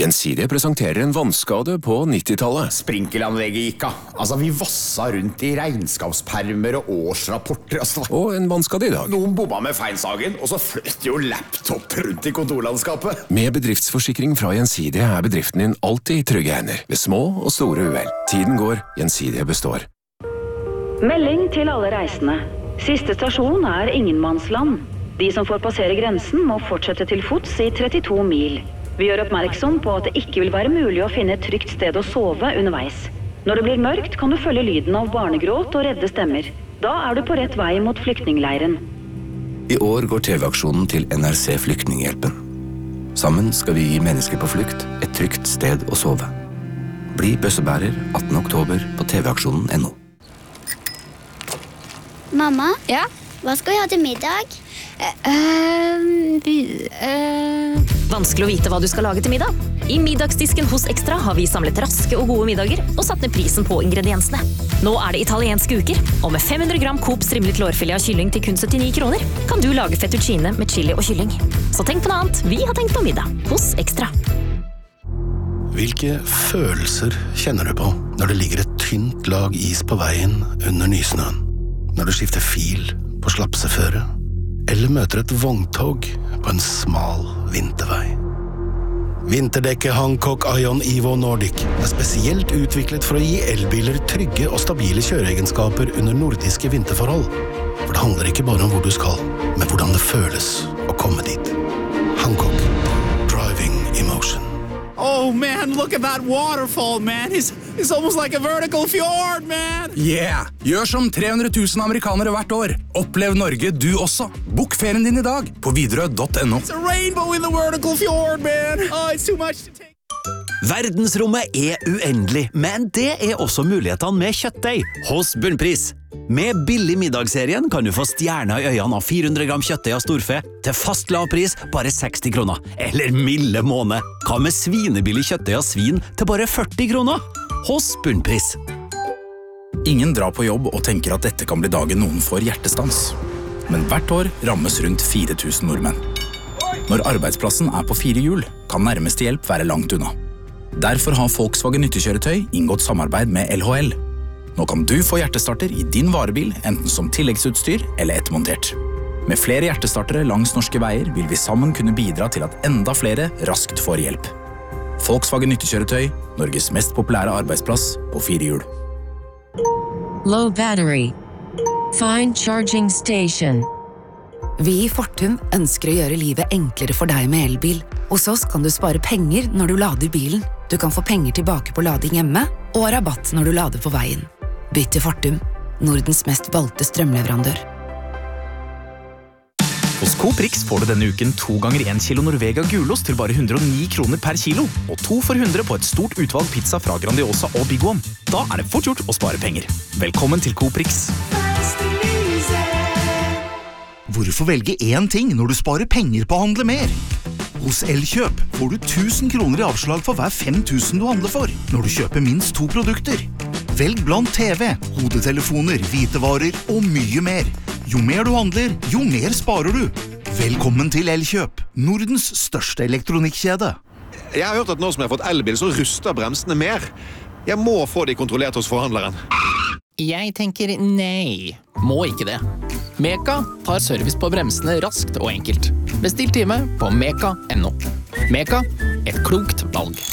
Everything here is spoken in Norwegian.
Gjensidige presenterer en vannskade på 90-tallet. Sprinkelanlegget gikk av. Altså, vi vassa rundt i regnskapspermer og årsrapporter. Og en vannskade i dag. Noen bomma med feinsagen, og så fløt jo laptop rundt i kontorlandskapet. Med bedriftsforsikring fra Gjensidige bedriften din alltid i trygge hender. Ved små og store uhell. Tiden går, Gjensidige består. Melding til alle reisende. Siste stasjon ingenmannsland. De som får passere grensen må fortsette til fots i 32 mil. Vi gjør oppmerksom på at det ikke vil være mulig å finne et trygt sted å sove underveis. Når det blir mørkt, kan du følge lyden av barnegråt og redde stemmer. Da du på rett vei mot flyktningleiren. I år går TV-aksjonen til NRC Flyktninghjelpen. Sammen skal vi gi mennesker på flukt et trygt sted å sove. Bli bøssebærer 18. oktober på tvaksjonen.no. Mamma? Ja? Hva skal vi ha til middag? Vanskelig å vite hva du skal lage til middag. I middagsdisken hos Extra har vi samlet raske og gode middager og satt ned prisen på ingrediensene. Nå det italienske uker, og med 500 gram Coop strimlet lårfilet av kylling til kun 79 kroner, kan du lage fettuccine med chili og kylling. Så tenk på noe annet, vi har tenkt på middag hos Extra. Hvilke følelser kjenner du på når det ligger et tynt lag is på veien under nysnøen? Når du skifter fil på slapseføre, eller møter et vogntog på en smal vintervei. Vinterdekket Hancock Ion Evo Nordic spesielt utviklet for å gi elbiler trygge og stabile kjøreegenskaper under nordiske vinterforhold. For det handler ikke bare om hvor du skal, men hvordan det føles å komme dit. Hancock. Driving emotion. Oh man, look at that waterfall, man. It's almost like a vertical fjord, man. Yeah! Gjør som 300 000 amerikanere hvert år. Opplev Norge du også. Bok ferien din i dag på Widerøe.no. It's a rainbow in the vertical fjord, man. Oh, it's too much to take. Verdensrommet uendelig, men det også mulighetene med kjøttdeig hos Bunnpris. Med billig middagsserien kan du få stjerner i øynene av 400 gram kjøttdeig av storfe til fast lav pris bare 60 kroner. Eller milde måned. Hva med svinebillig kjøttdeig av svin til bare 40 kroner? Hos Bunnpris. Ingen drar på jobb og tenker at dette kan bli dagen noen får hjertestans. Men hvert år rammes rundt 4000 nordmenn. Når arbeidsplassen på 4 hjul, kan nærmeste hjelp være langt unna. Derfor har Volkswagen nyttekjøretøy inngått samarbeid med LHL. Nå kan du få hjertestarter i din varebil, enten som tilleggsutstyr eller ettermontert. Med flere hjertestartere langs norske veier vil vi sammen kunne bidra til at enda flere raskt får hjelp. Volkswagen nyttekjøretøy, Norges mest populære arbeidsplass på 4 hjul. Low battery. Find charging station. Vi i Fortum ønsker å gjøre livet enklere for deg med elbil. Hos oss kan du spare penger når du lader bilen. Du kan få penger tilbake på lading hjemme, og rabatt når du lader på veien. Bytt til Fortum, Nordens mest valgte strømleverandør. Hos Coop Rix får du denne uken 2 ganger 1 kilo Norvega gulost til bare 109 kroner per kilo, og 2 for 100 på et stort utvalg pizza fra Grandiosa og Big One. Da det fort gjort å spare penger. Velkommen til Coop Rix. Hvorfor velge én ting når du sparer penger på å handle mer? Hos Elkjøp får du 1000 kroner i avslag for hver 5000 du handler for, når du kjøper minst 2 produkter. Velg blant TV, hodetelefoner, hvitevarer og mye mer. Jo mer du handler, jo mer sparer du. Velkommen til Elkjøp, Nordens største elektronikkjede. Jeg har hørt at nå som jeg har fått elbil, så ruster bremsene mer. Jeg må få de kontrollert hos forhandleren. Jeg tenker nei. Må ikke det. Meka tar service på bremsene raskt og enkelt. Bestill time på meka.no. Meka, et klokt valg.